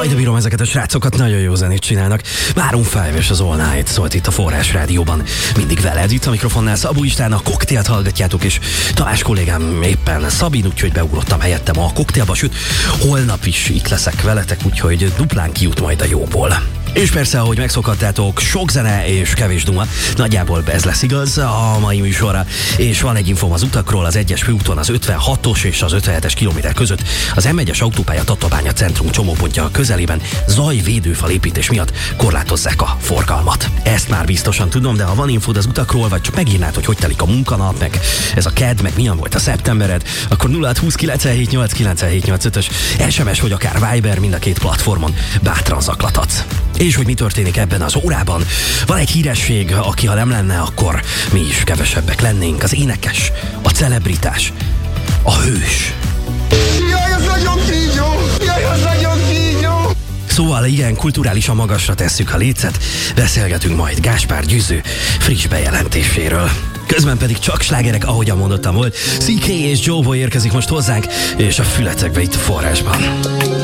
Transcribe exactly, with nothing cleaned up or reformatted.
Jaj, de bírom ezeket a srácokat, nagyon jó zenét csinálnak. Maroon five és az All Night szólt itt a Forrás Rádióban. Mindig veled, itt a mikrofonnál Szabó István, a koktélt hallgatjátok, és Tamás kollégám éppen Szabin, úgyhogy beugrottam helyettem a koktélba, sőt, holnap is itt leszek veletek, úgyhogy duplán kijut majd a jóból. És persze, ahogy megszokhattátok, sok zene és kevés duma. Nagyjából ez lesz igaz a mai műsorra. És van egy infóm az utakról, az egyes főúton az ötvenhatos és az ötvenhetes kilométer között az em egyes autópálya Tatabánya centrum csomópontja közelében zajvédőfal építés miatt korlátozzák a forgalmat. Ezt már biztosan tudom, de ha van infód az utakról, vagy csak megírnád, hogy hogy telik a munkanap, meg ez a kedd, meg milyen volt a szeptembered, akkor nulla hat húsz kilencvenhét nyolc kilencvenhét nyolcvanötös es em es vagy akár Viber, mind a két platformon bátran zaklathatsz. És hogy mi történik ebben az órában? Van egy híresség, aki ha nem lenne, akkor mi is kevesebbek lennénk. Az énekes, a celebritás, a hős. Jaj, az nagyon kígyó! Jaj, az nagyon kígyó! Szóval igen, kulturálisan magasra tesszük a lécet, beszélgetünk majd Gáspár Gyűző friss bejelentéséről. Közben pedig csak slágerek, ahogyan mondottam volt. cé ká és Joe Boy érkezik most hozzánk, és a fületekbe itt a Forrásban.